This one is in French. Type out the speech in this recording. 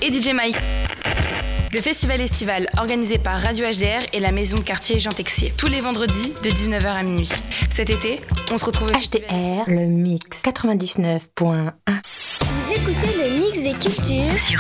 et DJ Mike. Le festival estival organisé par Radio HDR et la maison de quartier Jean Texier. Tous les vendredis de 19h à minuit. Cet été, on se retrouve au HDR, le mix 99.1. Vous écoutez le mix des cultures sur